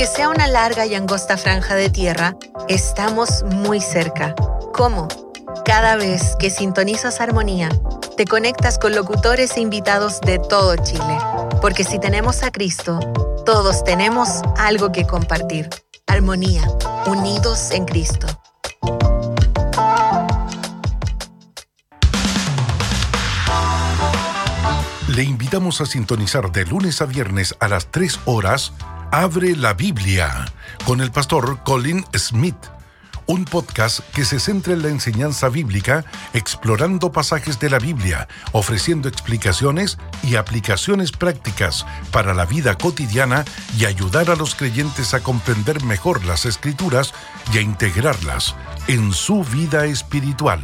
Que sea una larga y angosta franja de tierra, estamos muy cerca. ¿Cómo? Cada vez que sintonizas Armonía, te conectas con locutores e invitados de todo Chile. Porque si tenemos a Cristo, todos tenemos algo que compartir. Armonía, unidos en Cristo. Le invitamos a sintonizar de lunes a viernes a las 3 horas Abre la Biblia con el pastor Colin Smith, un podcast que se centra en la enseñanza bíblica, explorando pasajes de la Biblia, ofreciendo explicaciones y aplicaciones prácticas para la vida cotidiana y ayudar a los creyentes a comprender mejor las Escrituras y a integrarlas en su vida espiritual.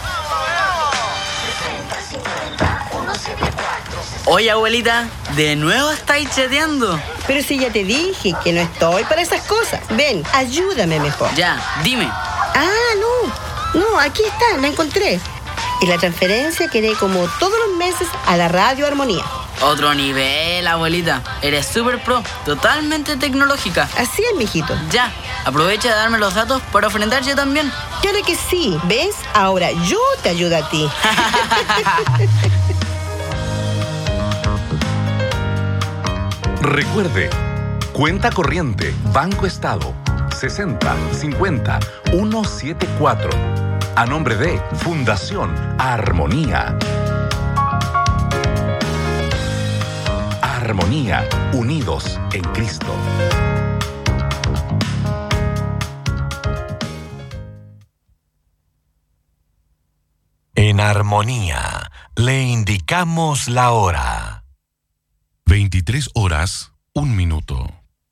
Oye, abuelita, ¿de nuevo estáis chateando? Pero si ya te dije que no estoy para esas cosas. Ven, ayúdame mejor. Ya, dime. No, aquí está, la encontré. Y la transferencia quedé como todos los meses a la Radio Armonía. Otro nivel, abuelita. Eres súper pro, totalmente tecnológica. Así es, mijito. Ya, aprovecha de darme los datos para ofrendar yo también. Claro que sí, ¿ves? Ahora yo te ayudo a ti. Recuerde, cuenta corriente, Banco Estado, 6050-174, a nombre de Fundación Armonía. Armonía, unidos en Cristo. En Armonía, le indicamos la hora. 23 horas, 1 minuto.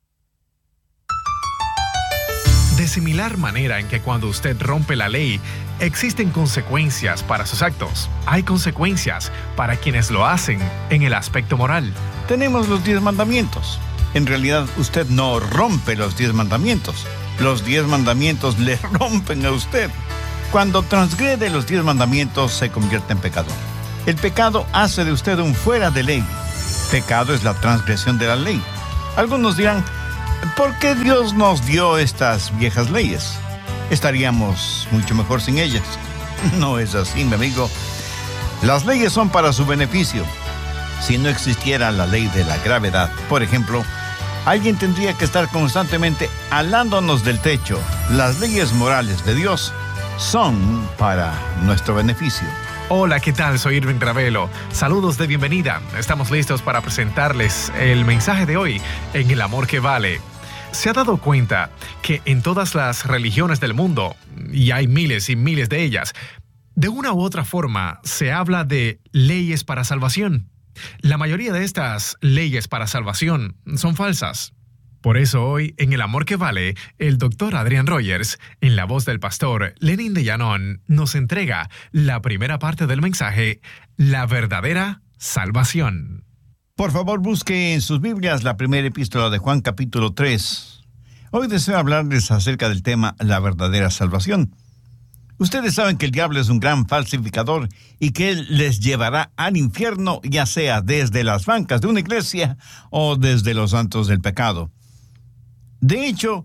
De similar manera en que cuando usted rompe la ley, existen consecuencias para sus actos. Hay consecuencias para quienes lo hacen en el aspecto moral. Tenemos los 10 mandamientos. En realidad, usted no rompe los 10 mandamientos. Los 10 mandamientos le rompen a usted. Cuando transgrede los 10 mandamientos, se convierte en pecador. El pecado hace de usted un fuera de ley. Pecado es la transgresión de la ley. Algunos dirán, ¿por qué Dios nos dio estas viejas leyes? Estaríamos mucho mejor sin ellas. No es así, mi amigo. Las leyes son para su beneficio. Si no existiera la ley de la gravedad, por ejemplo, alguien tendría que estar constantemente alándonos del techo. Las leyes morales de Dios son para nuestro beneficio. Hola, ¿qué tal? Soy Irving Ravelo. Saludos de bienvenida. Estamos listos para presentarles el mensaje de hoy en El Amor que Vale. ¿Se ha dado cuenta que en todas las religiones del mundo, y hay miles y miles de ellas, de una u otra forma se habla de leyes para salvación? La mayoría de estas leyes para salvación son falsas. Por eso hoy, en El Amor que Vale, el Dr. Adrian Rogers, en la voz del pastor Lenin de Llanón, nos entrega la primera parte del mensaje, la verdadera salvación. Por favor, busque en sus Biblias la primera epístola de Juan, capítulo 3. Hoy deseo hablarles acerca del tema la verdadera salvación. Ustedes saben que el diablo es un gran falsificador y que él les llevará al infierno, ya sea desde las bancas de una iglesia o desde los santos del pecado. De hecho,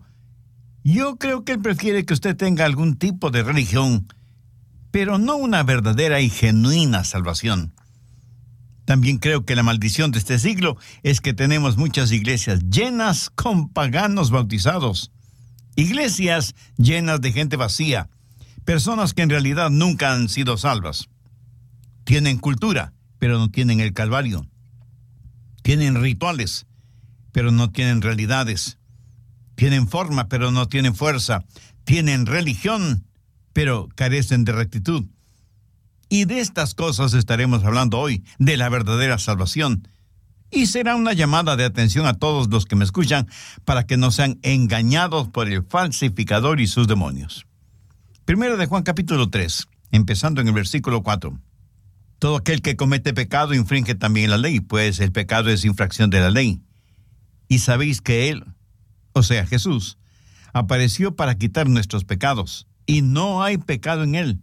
yo creo que él prefiere que usted tenga algún tipo de religión, pero no una verdadera y genuina salvación. También creo que la maldición de este siglo es que tenemos muchas iglesias llenas con paganos bautizados. Iglesias llenas de gente vacía, personas que en realidad nunca han sido salvas. Tienen cultura, pero no tienen el Calvario. Tienen rituales, pero no tienen realidades. Tienen forma, pero no tienen fuerza. Tienen religión, pero carecen de rectitud. Y de estas cosas estaremos hablando hoy, de la verdadera salvación. Y será una llamada de atención a todos los que me escuchan para que no sean engañados por el falsificador y sus demonios. Primero de Juan capítulo 3, empezando en el versículo 4. Todo aquel que comete pecado infringe también la ley, pues el pecado es infracción de la ley. Y sabéis que Él, o sea Jesús, apareció para quitar nuestros pecados, y no hay pecado en Él.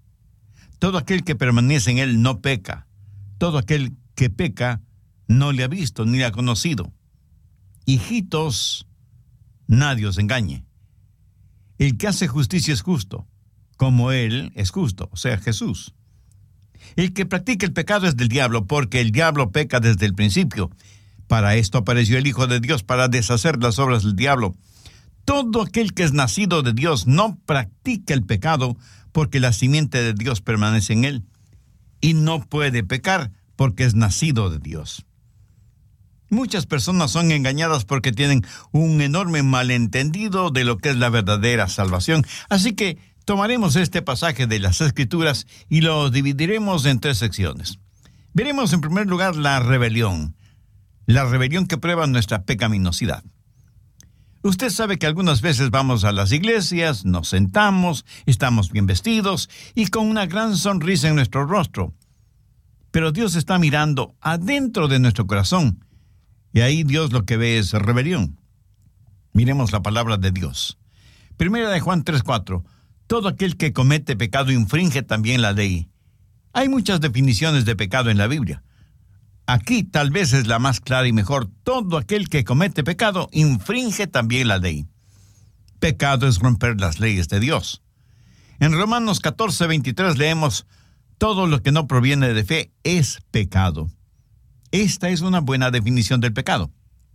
Todo aquel que permanece en Él no peca. Todo aquel que peca no le ha visto ni le ha conocido. Hijitos, Nadie os engañe. El que hace justicia es justo, como Él es justo, o sea, Jesús. El que practica el pecado es del diablo, porque el diablo peca desde el principio. Para esto apareció el Hijo de Dios, para deshacer las obras del diablo. Todo aquel que es nacido de Dios no practica el pecado, porque la simiente de Dios permanece en él. Y no puede pecar, porque es nacido de Dios. Muchas personas son engañadas porque tienen un enorme malentendido de lo que es la verdadera salvación. Así que tomaremos este pasaje de las Escrituras y lo dividiremos en 3 secciones. Veremos en primer lugar la rebelión que prueba nuestra pecaminosidad. Usted sabe que algunas veces vamos a las iglesias, nos sentamos, estamos bien vestidos y con una gran sonrisa en nuestro rostro. Pero Dios está mirando adentro de nuestro corazón. Y ahí Dios lo que ve es rebelión. Miremos la palabra de Dios. Primera de Juan 3:4. Todo aquel que comete pecado infringe también la ley. Hay muchas definiciones de pecado en la Biblia. Aquí tal vez es la más clara y mejor. Todo aquel que comete pecado infringe también la ley. Pecado es romper las leyes de Dios. En Romanos 14:23 leemos: todo lo que no proviene de fe es pecado. Esta es una buena definición del pecado.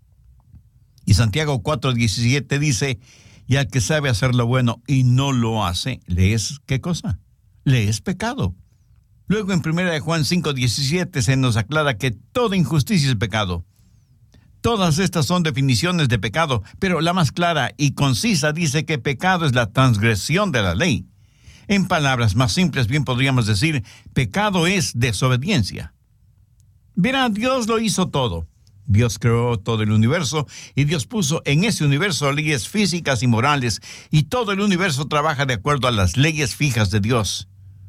Y Santiago 4:17 dice: y al que sabe hacer lo bueno y no lo hace, ¿le es qué cosa? Le es pecado. Luego en 1 de Juan 5:17 se nos aclara que toda injusticia es pecado. Todas estas son definiciones de pecado, pero la más clara y concisa dice que pecado es la transgresión de la ley. En palabras más simples bien podríamos decir, pecado es desobediencia. Verá, Dios lo hizo todo. Dios creó todo el universo y Dios puso en ese universo leyes físicas y morales, y todo el universo trabaja de acuerdo a las leyes fijas de Dios.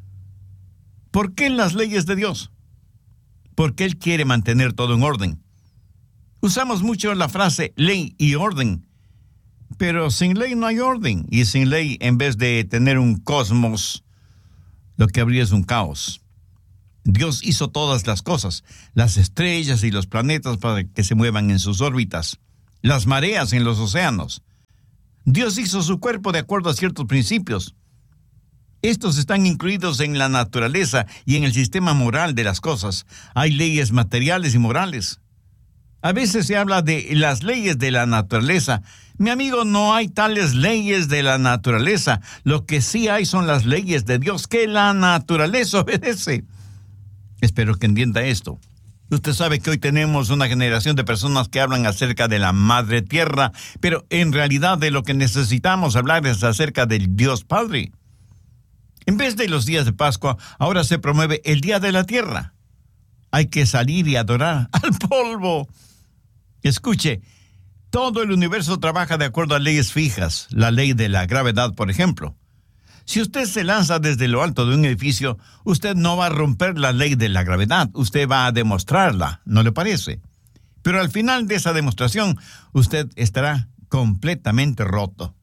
¿Por qué las leyes de Dios? Porque Él quiere mantener todo en orden. Usamos mucho la frase ley y orden, pero sin ley no hay orden, y sin ley, en vez de tener un cosmos, lo que habría es un caos. Dios hizo todas las cosas, las estrellas y los planetas para que se muevan en sus órbitas, las mareas en los océanos. Dios hizo su cuerpo de acuerdo a ciertos principios. Estos están incluidos en la naturaleza y en el sistema moral de las cosas. Hay leyes materiales y morales. A veces se habla de las leyes de la naturaleza. Mi amigo, no hay tales leyes de la naturaleza. Lo que sí hay son las leyes de Dios que la naturaleza obedece. Espero que entienda esto. Usted sabe que hoy tenemos una generación de personas que hablan acerca de la Madre Tierra, pero en realidad de lo que necesitamos hablar es acerca del Dios Padre. En vez de los días de Pascua, ahora se promueve el Día de la Tierra. Hay que salir y adorar al polvo. Escuche, todo el universo trabaja de acuerdo a leyes fijas, la ley de la gravedad, por ejemplo. Si usted se lanza desde lo alto de un edificio, usted no va a romper la ley de la gravedad, usted va a demostrarla, ¿no le parece? Pero al final de esa demostración, usted estará completamente roto.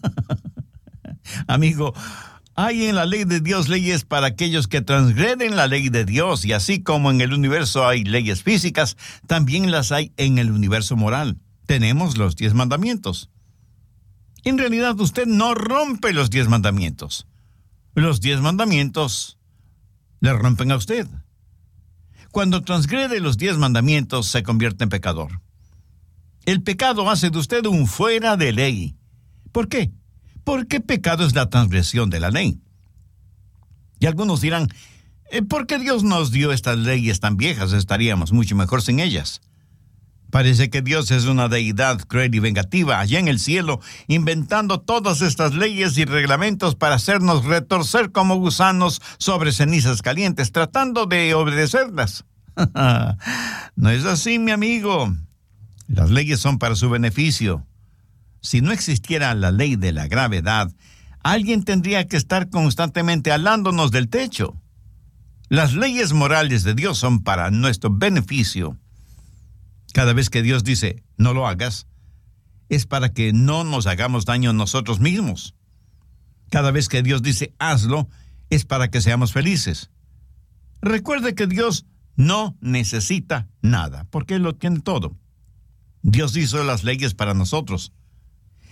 Amigo, hay en la ley de Dios leyes para aquellos que transgreden la ley de Dios, y así como en el universo hay leyes físicas, también las hay en el universo moral. Tenemos los 10 mandamientos. En realidad usted no rompe los 10 mandamientos. Los 10 mandamientos le rompen a usted. Cuando transgrede los 10 mandamientos se convierte en pecador. El pecado hace de usted un fuera de ley. ¿Por qué? Porque pecado es la transgresión de la ley. Y algunos dirán, ¿por qué Dios nos dio estas leyes tan viejas? Estaríamos mucho mejor sin ellas. Parece que Dios es una deidad cruel y vengativa allá en el cielo, inventando todas estas leyes y reglamentos para hacernos retorcer como gusanos sobre cenizas calientes, tratando de obedecerlas. No es así, mi amigo. Las leyes son para su beneficio. Si no existiera la ley de la gravedad, alguien tendría que estar constantemente alándonos del techo. Las leyes morales de Dios son para nuestro beneficio. Cada vez que Dios dice, no lo hagas, es para que no nos hagamos daño nosotros mismos. Cada vez que Dios dice, hazlo, es para que seamos felices. Recuerde que Dios no necesita nada, porque Él lo tiene todo. Dios hizo las leyes para nosotros.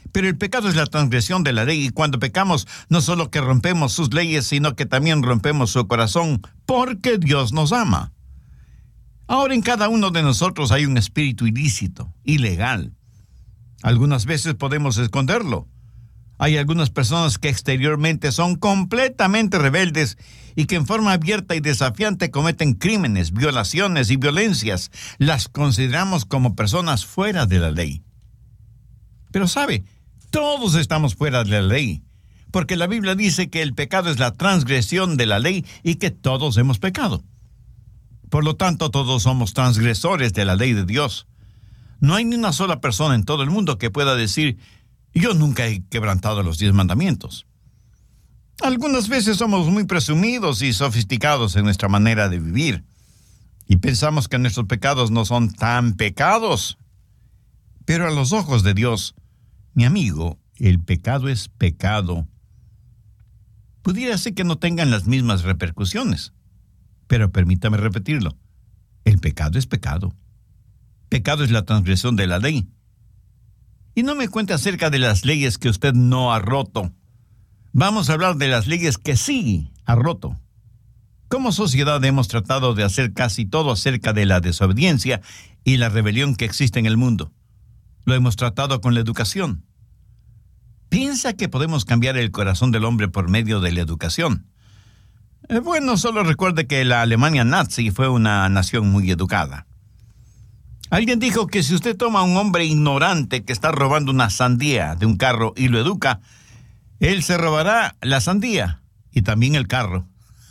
Pero el pecado es la transgresión de la ley, y cuando pecamos no solo que rompemos sus leyes, sino que también rompemos su corazón, porque Dios nos ama. Ahora en cada uno de nosotros hay un espíritu ilícito, ilegal. Algunas veces podemos esconderlo. Hay algunas personas que exteriormente son completamente rebeldes y que en forma abierta y desafiante cometen crímenes, violaciones y violencias. Las consideramos como personas fuera de la ley. Pero ¿sabe? Todos estamos fuera de la ley, porque la Biblia dice que el pecado es la transgresión de la ley y que todos hemos pecado. Por lo tanto, todos somos transgresores de la ley de Dios. No hay ni una sola persona en todo el mundo que pueda decir: yo nunca he quebrantado los 10 mandamientos. Algunas veces somos muy presumidos y sofisticados en nuestra manera de vivir, y pensamos que nuestros pecados no son tan pecados. Pero a los ojos de Dios, mi amigo, el pecado es pecado. Pudiera ser que no tengan las mismas repercusiones, pero permítame repetirlo. El pecado es pecado. Pecado es la transgresión de la ley. Y no me cuente acerca de las leyes que usted no ha roto. Vamos a hablar de las leyes que sí ha roto. Como sociedad hemos tratado de hacer casi todo acerca de la desobediencia y la rebelión que existe en el mundo. Lo hemos tratado con la educación. ¿Piensa que podemos cambiar el corazón del hombre por medio de la educación? Bueno, solo recuerde que la Alemania nazi fue una nación muy educada. Alguien dijo que si usted toma a un hombre ignorante que está robando una sandía de un carro y lo educa, él se robará la sandía y también el carro.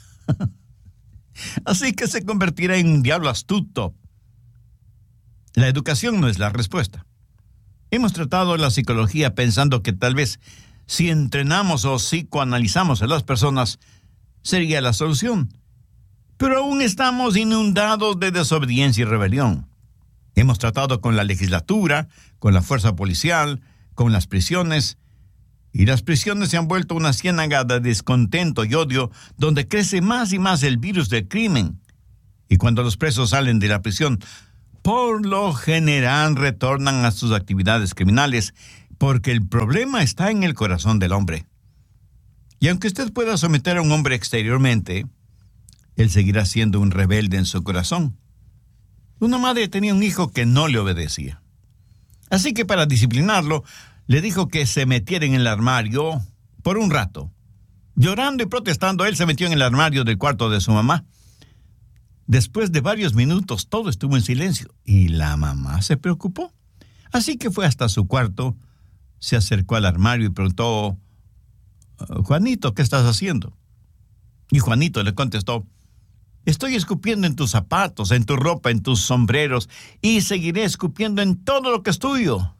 Así que se convertirá en un diablo astuto. La educación no es la respuesta. Hemos tratado la psicología pensando que tal vez si entrenamos o psicoanalizamos a las personas sería la solución. Pero aún estamos inundados de desobediencia y rebelión. Hemos tratado con la legislatura, con la fuerza policial, con las prisiones, y las prisiones se han vuelto una ciénaga de descontento y odio donde crece más y más el virus del crimen. Y cuando los presos salen de la prisión, por lo general retornan a sus actividades criminales, porque el problema está en el corazón del hombre. Y aunque usted pueda someter a un hombre exteriormente, él seguirá siendo un rebelde en su corazón. Una madre tenía un hijo que no le obedecía. Así que para disciplinarlo, le dijo que se metiera en el armario por un rato. Llorando y protestando, él se metió en el armario del cuarto de su mamá. Después de varios minutos, todo estuvo en silencio y la mamá se preocupó. Así que fue hasta su cuarto, se acercó al armario y preguntó: Juanito, ¿qué estás haciendo? Y Juanito le contestó: estoy escupiendo en tus zapatos, en tu ropa, en tus sombreros, y seguiré escupiendo en todo lo que es tuyo.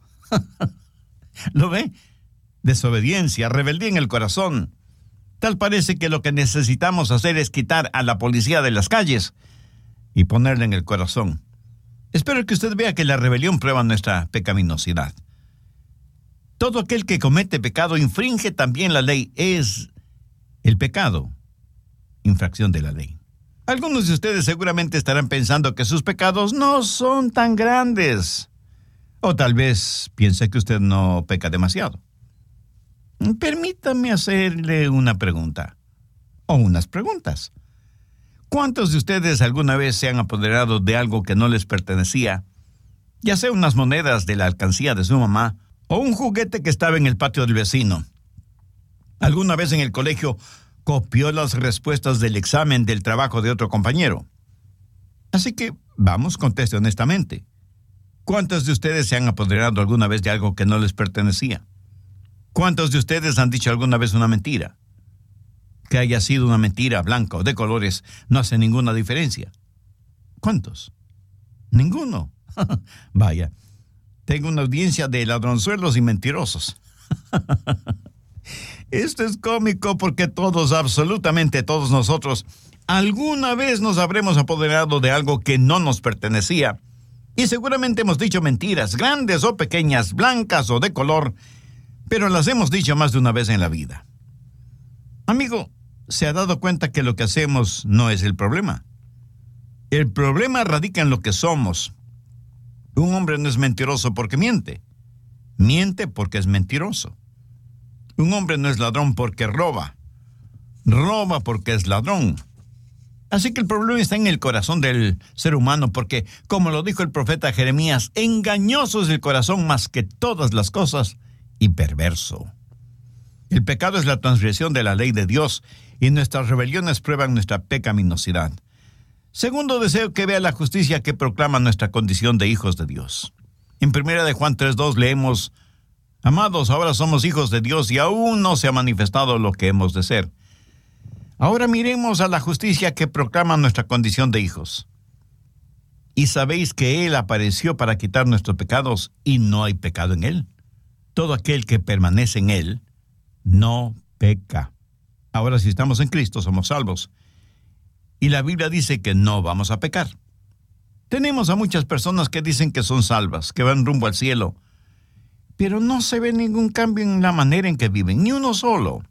¿Lo ve? Desobediencia, rebeldía en el corazón. Tal parece que lo que necesitamos hacer es quitar a la policía de las calles y ponerla en el corazón. Espero que usted vea que la rebelión prueba nuestra pecaminosidad. Todo aquel que comete pecado infringe también la ley. Es el pecado, infracción de la ley. Algunos de ustedes seguramente estarán pensando que sus pecados no son tan grandes. O tal vez piense que usted no peca demasiado. Permítame hacerle una pregunta, o unas preguntas. ¿Cuántos de ustedes alguna vez se han apoderado de algo que no les pertenecía? Ya sea unas monedas de la alcancía de su mamá, o un juguete que estaba en el patio del vecino. ¿Alguna vez en el colegio copió las respuestas del examen del trabajo de otro compañero? Así que, vamos, conteste honestamente. ¿Cuántos de ustedes se han apoderado alguna vez de algo que no les pertenecía? ¿Cuántos de ustedes han dicho alguna vez una mentira? Que haya sido una mentira blanca o de colores no hace ninguna diferencia. ¿Cuántos? Ninguno. Vaya, tengo una audiencia de ladronzuelos y mentirosos. Esto es cómico porque todos, absolutamente todos nosotros, alguna vez nos habremos apoderado de algo que no nos pertenecía. Y seguramente hemos dicho mentiras, grandes o pequeñas, blancas o de color, pero las hemos dicho más de una vez en la vida. Amigo, ¿se ha dado cuenta que lo que hacemos no es el problema? El problema radica en lo que somos. Un hombre no es mentiroso porque miente. miente porque es mentiroso. Un hombre no es ladrón porque roba. Roba porque es ladrón. Así que el problema está en el corazón del ser humano, porque, como lo dijo el profeta Jeremías, engañoso es el corazón más que todas las cosas y perverso. El pecado es la transgresión de la ley de Dios y nuestras rebeliones prueban nuestra pecaminosidad. Segundo, deseo que vea la justicia que proclama nuestra condición de hijos de Dios. En 1 de Juan 3:2 leemos: Amados, ahora somos hijos de Dios y aún no se ha manifestado lo que hemos de ser. Ahora miremos a la justicia que proclama nuestra condición de hijos. Y sabéis que Él apareció para quitar nuestros pecados y no hay pecado en Él. Todo aquel que permanece en Él no peca. Ahora, si estamos en Cristo, somos salvos. Y la Biblia dice que no vamos a pecar. Tenemos a muchas personas que dicen que son salvas, que van rumbo al cielo, pero no se ve ningún cambio en la manera en que viven, ni uno solo.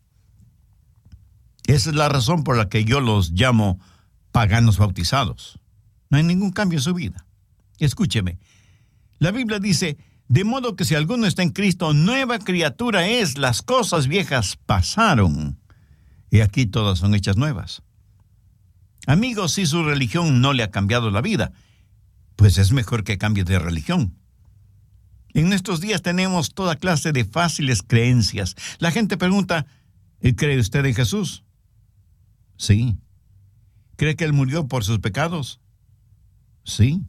Esa es la razón por la que yo los llamo paganos bautizados. No hay ningún cambio en su vida. Escúcheme, la Biblia dice: de modo que si alguno está en Cristo, nueva criatura es, las cosas viejas pasaron, y aquí todas son hechas nuevas. Amigos, si su religión no le ha cambiado la vida, pues es mejor que cambie de religión. En nuestros días tenemos toda clase de fáciles creencias. La gente pregunta: ¿cree usted en Jesús? Sí. ¿Cree que Él murió por sus pecados? Sí.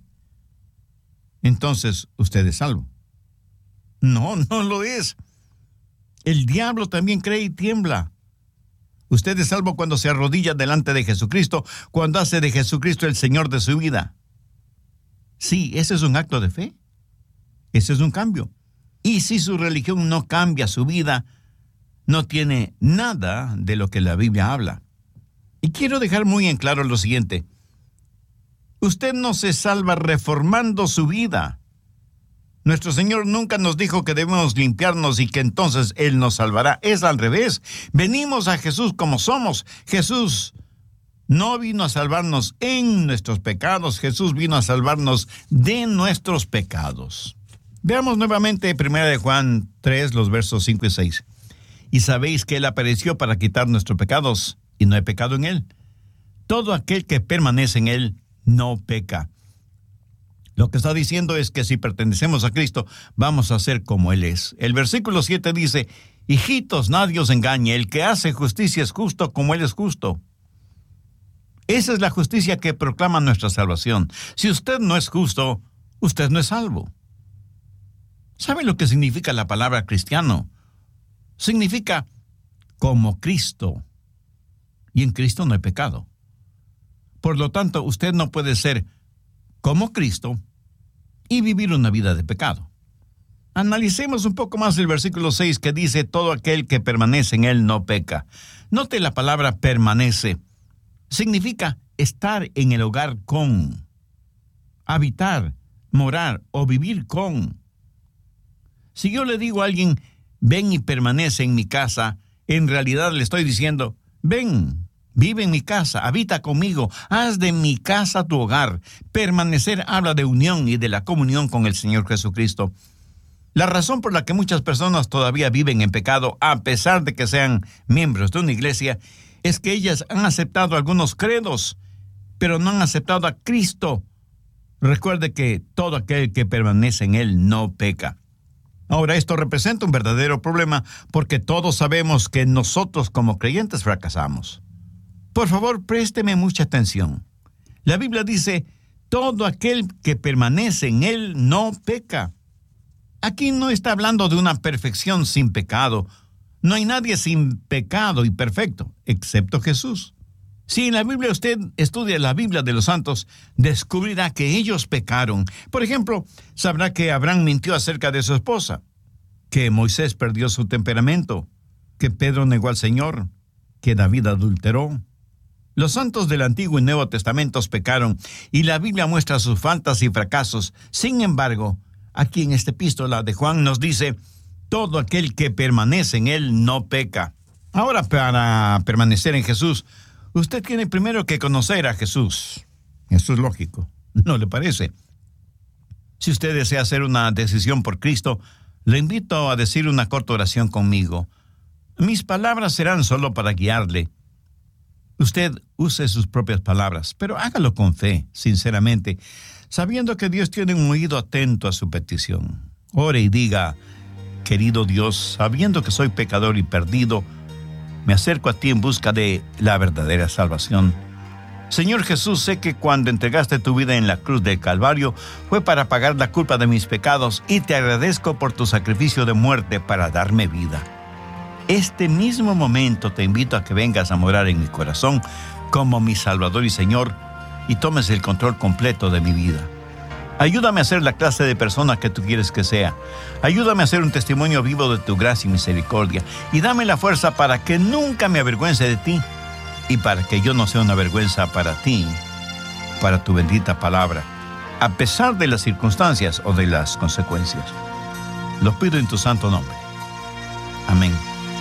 Entonces, ¿usted es salvo? No, no lo es. El diablo también cree y tiembla. Usted es salvo cuando se arrodilla delante de Jesucristo, cuando hace de Jesucristo el Señor de su vida. Sí, ese es un acto de fe. Ese es un cambio. Y si su religión no cambia su vida, no tiene nada de lo que la Biblia habla. Y quiero dejar muy en claro lo siguiente: usted no se salva reformando su vida. Nuestro Señor nunca nos dijo que debemos limpiarnos y que entonces Él nos salvará. Es al revés. Venimos a Jesús como somos. Jesús no vino a salvarnos en nuestros pecados. Jesús vino a salvarnos de nuestros pecados. Veamos nuevamente 1 de Juan 3, los versos 5 y 6. Y sabéis que Él apareció para quitar nuestros pecados, y no hay pecado en Él. Todo aquel que permanece en Él no peca. Lo que está diciendo es que si pertenecemos a Cristo, vamos a ser como Él es. El versículo 7 dice: hijitos, nadie os engañe, el que hace justicia es justo como Él es justo. Esa es la justicia que proclama nuestra salvación. Si usted no es justo, usted no es salvo. ¿Sabe lo que significa la palabra cristiano? Significa como Cristo. Y en Cristo no hay pecado. Por lo tanto, usted no puede ser como Cristo y vivir una vida de pecado. Analicemos un poco más el versículo 6 que dice: todo aquel que permanece en Él no peca. Note la palabra permanece. Significa estar en el hogar con, habitar, morar o vivir con. Si yo le digo a alguien: ven y permanece en mi casa, en realidad le estoy diciendo: ven, vive en mi casa, habita conmigo, haz de mi casa tu hogar. Permanecer habla de unión y de la comunión con el Señor Jesucristo. La razón por la que muchas personas todavía viven en pecado, a pesar de que sean miembros de una iglesia, es que ellas han aceptado algunos credos, pero no han aceptado a Cristo. Recuerde que todo aquel que permanece en Él no peca. Ahora, esto representa un verdadero problema porque todos sabemos que nosotros como creyentes fracasamos. Por favor, présteme mucha atención. La Biblia dice: todo aquel que permanece en Él no peca. Aquí no está hablando de una perfección sin pecado. No hay nadie sin pecado y perfecto, excepto Jesús. Si en la Biblia usted estudia la Biblia de los santos, descubrirá que ellos pecaron. Por ejemplo, sabrá que Abraham mintió acerca de su esposa, que Moisés perdió su temperamento, que Pedro negó al Señor, que David adulteró. Los santos del Antiguo y Nuevo Testamentos pecaron, y la Biblia muestra sus faltas y fracasos. Sin embargo, aquí en esta epístola de Juan nos dice: todo aquel que permanece en Él no peca. Ahora, para permanecer en Jesús, usted tiene primero que conocer a Jesús. Eso es lógico, ¿no le parece? Si usted desea hacer una decisión por Cristo, Le invito a decir una corta oración conmigo. Mis palabras serán solo para guiarle. Usted use sus propias palabras, pero hágalo con fe, sinceramente, sabiendo que Dios tiene un oído atento a su petición. Ore y diga: querido Dios, sabiendo que soy pecador y perdido, me acerco a ti en busca de la verdadera salvación. Señor Jesús, sé que cuando entregaste tu vida en la cruz del Calvario fue para pagar la culpa de mis pecados, y te agradezco por tu sacrificio de muerte para darme vida. Este mismo momento te invito a que vengas a morar en mi corazón como mi Salvador y Señor, y tomes el control completo de mi vida. Ayúdame a ser la clase de persona que tú quieres que sea. Ayúdame a ser un testimonio vivo de tu gracia y misericordia, y dame la fuerza para que nunca me avergüence de ti, y para que yo no sea una vergüenza para ti, para tu bendita palabra, a pesar de las circunstancias o de las consecuencias. Lo pido en tu santo nombre. Amén.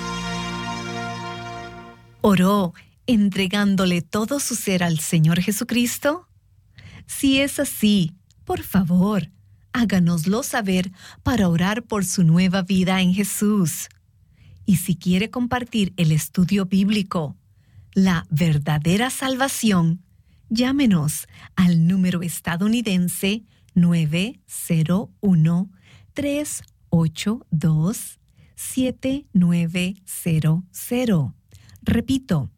¿Oró entregándole todo su ser al Señor Jesucristo? Si es así, por favor, háganoslo saber para orar por su nueva vida en Jesús. Y si quiere compartir el estudio bíblico, La verdadera salvación, llámenos al número estadounidense 901-382-7900. Repito,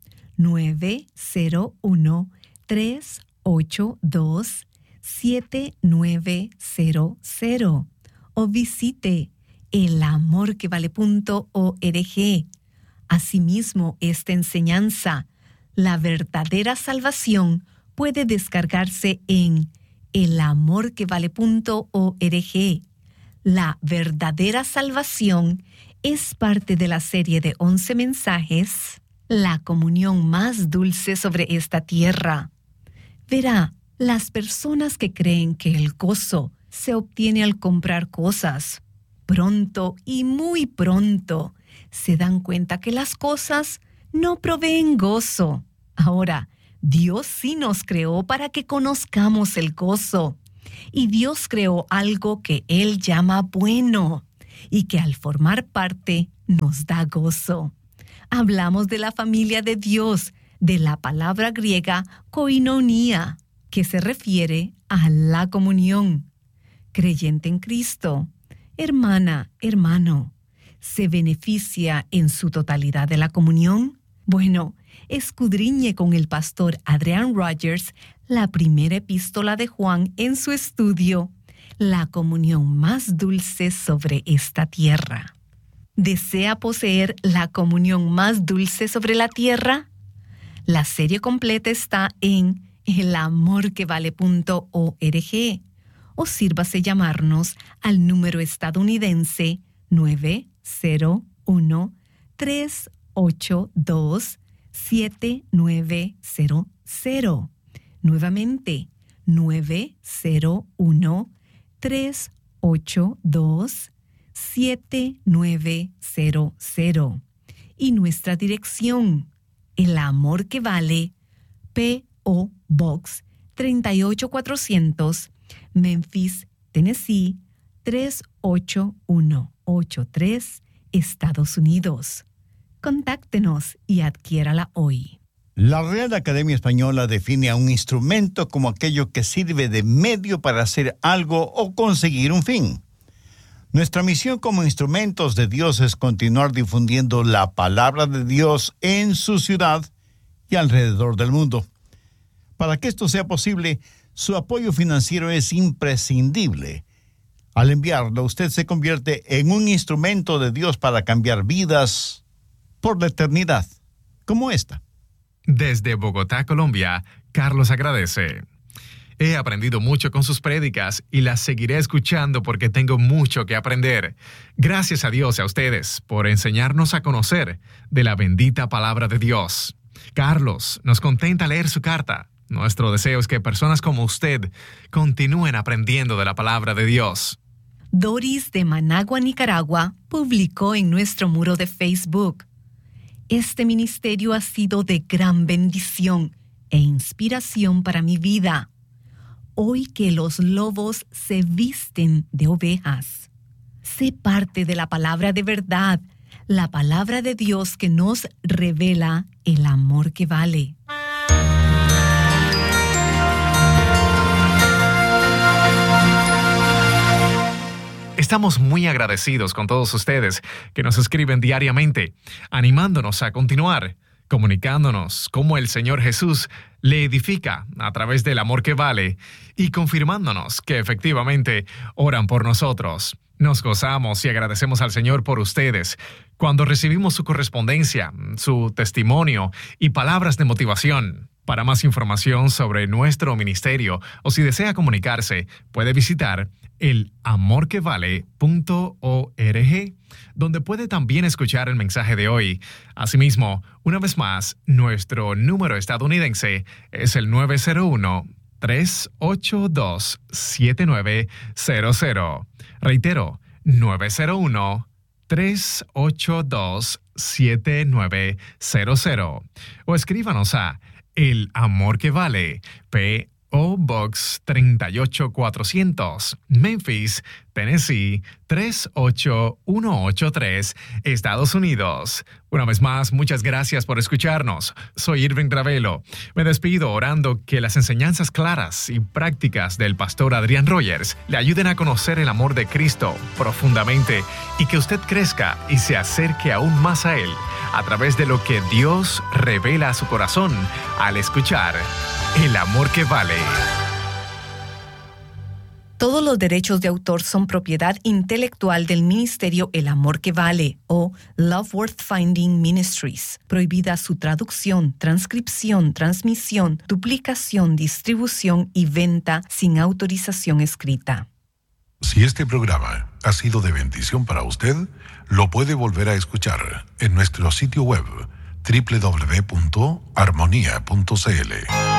901-382-7900. O visite elamorquevale.org. Asimismo, esta enseñanza, La verdadera salvación, puede descargarse en elamorquevale.org. La verdadera salvación es parte de la serie de 11 mensajes, La comunión más dulce sobre esta tierra. Verá, las personas que creen que el gozo se obtiene al comprar cosas, pronto y muy pronto, se dan cuenta que las cosas no proveen gozo. Ahora, Dios sí nos creó para que conozcamos el gozo. Y Dios creó algo que Él llama bueno y que al formar parte nos da gozo. Hablamos de la familia de Dios, de la palabra griega koinonia, que se refiere a la comunión. Creyente en Cristo, hermana, hermano, ¿se beneficia en su totalidad de la comunión? Bueno, escudriñe con el pastor Adrian Rogers la primera epístola de Juan en su estudio, La comunión más dulce sobre esta tierra. ¿Desea poseer la comunión más dulce sobre la tierra? La serie completa está en elamorquevale.org, o sírvase llamarnos al número estadounidense 901-382-7900. Nuevamente, 901-382-7900. Y nuestra dirección, El Amor que Vale, P.O. Box 38400, Memphis, Tennessee 38183, Estados Unidos. Contáctenos y adquiérala hoy. La Real Academia Española define a un instrumento como aquello que sirve de medio para hacer algo o conseguir un fin. Nuestra misión como instrumentos de Dios es continuar difundiendo la palabra de Dios en su ciudad y alrededor del mundo. Para que esto sea posible, su apoyo financiero es imprescindible. Al enviarlo, usted se convierte en un instrumento de Dios para cambiar vidas por la eternidad, como esta. Desde Bogotá, Colombia, Carlos agradece. He aprendido mucho con sus prédicas y las seguiré escuchando porque tengo mucho que aprender. Gracias a Dios y a ustedes por enseñarnos a conocer de la bendita palabra de Dios. Carlos, nos contenta leer su carta. Nuestro deseo es que personas como usted continúen aprendiendo de la palabra de Dios. Doris de Managua, Nicaragua, publicó en nuestro muro de Facebook: este ministerio ha sido de gran bendición e inspiración para mi vida. Hoy que los lobos se visten de ovejas. Sé parte de la palabra de verdad, la palabra de Dios que nos revela el amor que vale. Estamos muy agradecidos con todos ustedes que nos escriben diariamente, animándonos a continuar, comunicándonos cómo el Señor Jesús le edifica a través del amor que vale y confirmándonos que efectivamente oran por nosotros. Nos gozamos y agradecemos al Señor por ustedes cuando recibimos su correspondencia, su testimonio y palabras de motivación. Para más información sobre nuestro ministerio o si desea comunicarse, puede visitar elamorquevale.org, donde puede también escuchar el mensaje de hoy. Asimismo, una vez más, nuestro número estadounidense es el 901-382-7900. Reitero, 901-382-7900. O escríbanos a El Amor que Vale, P.O. Box 38400, Memphis, Tennessee 38183, Estados Unidos. Una vez más, muchas gracias por escucharnos. Soy Irving Ravelo. Me despido orando que las enseñanzas claras y prácticas del pastor Adrián Rogers le ayuden a conocer el amor de Cristo profundamente y que usted crezca y se acerque aún más a Él a través de lo que Dios revela a su corazón al escuchar El Amor que Vale. Todos los derechos de autor son propiedad intelectual del ministerio El Amor que Vale o Love Worth Finding Ministries. Prohibida su traducción, transcripción, transmisión, duplicación, distribución y venta sin autorización escrita. Si este programa ha sido de bendición para usted, lo puede volver a escuchar en nuestro sitio web www.armonia.cl.